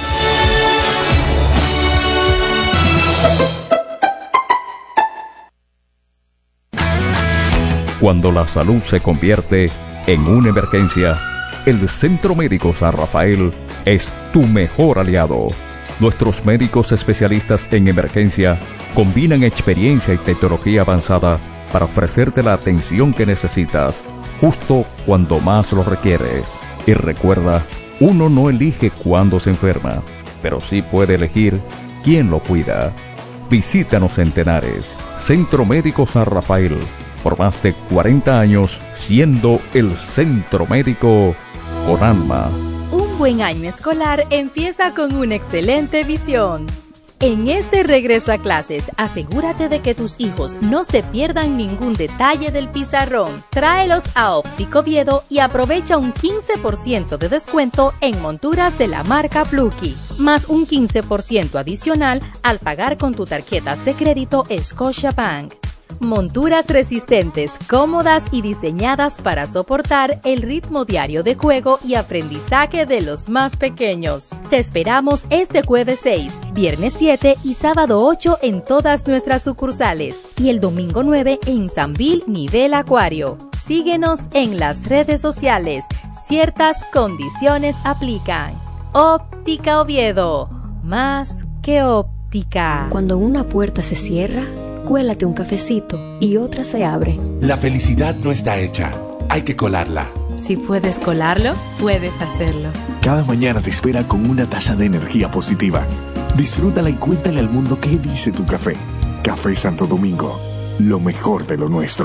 Cuando la salud se convierte en una emergencia, el Centro Médico San Rafael es tu mejor aliado. Nuestros médicos especialistas en emergencia combinan experiencia y tecnología avanzada para ofrecerte la atención que necesitas, justo cuando más lo requieres. Y recuerda, uno no elige cuándo se enferma, pero sí puede elegir quién lo cuida. Visítanos en Tenares, Centro Médico San Rafael, por más de cuarenta años siendo el centro médico con alma. Un buen año escolar empieza con una excelente visión. En este regreso a clases, asegúrate de que tus hijos no se pierdan ningún detalle del pizarrón. Tráelos a Óptica Oviedo y aprovecha un quince por ciento de descuento en monturas de la marca Plucky, más un quince por ciento adicional al pagar con tu tarjetas de crédito Scotiabank. Monturas resistentes, cómodas y diseñadas para soportar el ritmo diario de juego y aprendizaje de los más pequeños. Te esperamos este jueves seis, viernes siete y sábado ocho en todas nuestras sucursales y el domingo nueve en Sanvil Nivel Acuario. Síguenos en las redes sociales. Ciertas condiciones aplican. Óptica Oviedo. Más que óptica. Cuando una puerta se cierra, cuélate un cafecito y otra se abre. La felicidad no está hecha, hay que colarla. Si puedes colarlo, puedes hacerlo. Cada mañana te espera con una taza de energía positiva. Disfrútala y cuéntale al mundo qué dice tu café. Café Santo Domingo, lo mejor de lo nuestro.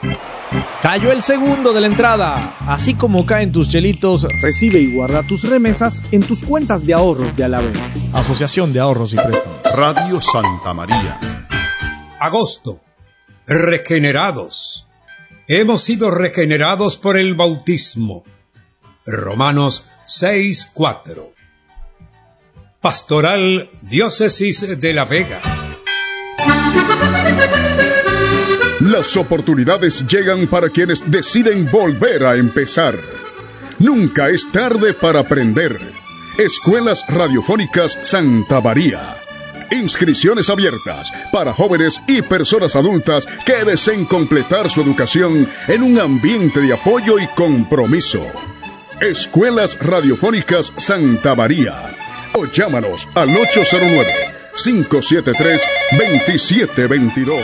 Cayó el segundo de la entrada. Así como caen tus chelitos, recibe y guarda tus remesas en tus cuentas de ahorros de Alavés. Asociación de Ahorros y Préstamos. Radio Santa María. Agosto. Regenerados. Hemos sido regenerados por el bautismo. Romanos seis cuatro. Pastoral Diócesis de La Vega. Las oportunidades llegan para quienes deciden volver a empezar. Nunca es tarde para aprender. Escuelas Radiofónicas Santa María. Inscripciones abiertas para jóvenes y personas adultas que deseen completar su educación en un ambiente de apoyo y compromiso. Escuelas Radiofónicas Santa María. O llámanos al ocho cero nueve, cinco siete tres, dos siete dos dos.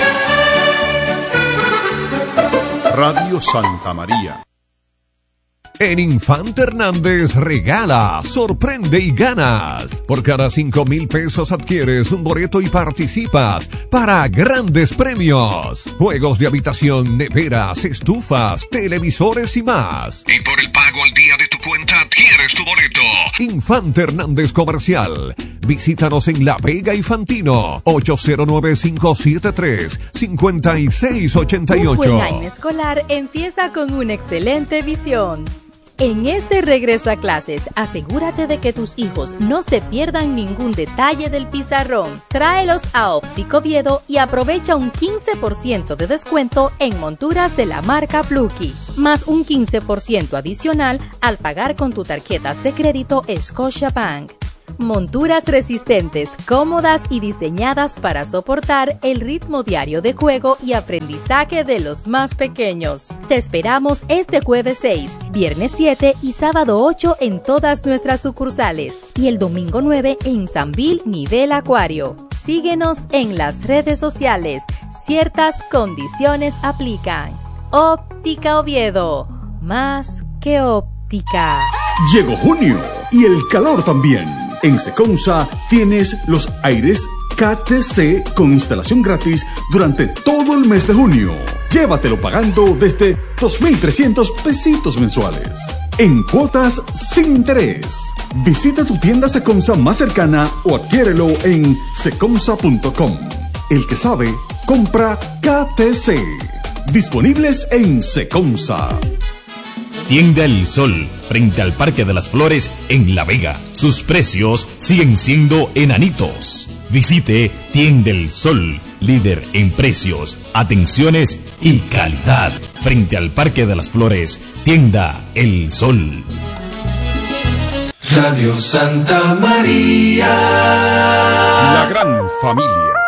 Radio Santa María. En Infante Hernández regala, sorprende y ganas. Por cada cinco mil pesos adquieres un boleto y participas para grandes premios. Juegos de habitación, neveras, estufas, televisores y más. Y por el pago al día de tu cuenta adquieres tu boleto. Infante Hernández Comercial. Visítanos en La Vega y Fantino. ocho cero nueve, cinco siete tres, cinco seis ocho ocho. Un buen año escolar empieza con una excelente visión. En este regreso a clases, asegúrate de que tus hijos no se pierdan ningún detalle del pizarrón. Tráelos a Óptica Oviedo y aprovecha un quince por ciento de descuento en monturas de la marca Plucky, más un quince por ciento adicional al pagar con tu tarjetas de crédito Scotiabank. Monturas resistentes, cómodas y diseñadas para soportar el ritmo diario de juego y aprendizaje de los más pequeños. Te esperamos este jueves seis, viernes siete y sábado ocho en todas nuestras sucursales y el domingo nueve en Sanvil Nivel Acuario. Síguenos en las redes sociales. Ciertas condiciones aplican. Óptica Oviedo. Más que óptica. Llegó junio y el calor también. En Secomsa tienes los aires K T C con instalación gratis durante todo el mes de junio. Llévatelo pagando desde dos mil trescientos pesitos mensuales. En cuotas sin interés. Visita tu tienda Secomsa más cercana o adquiérelo en secomsa punto com. El que sabe, compra K T C. Disponibles en Secomsa. Tienda El Sol, frente al Parque de las Flores en La Vega. Sus precios siguen siendo enanitos. Visite Tienda El Sol, líder en precios, atenciones y calidad. Frente al Parque de las Flores, Tienda El Sol. Radio Santa María. La gran familia.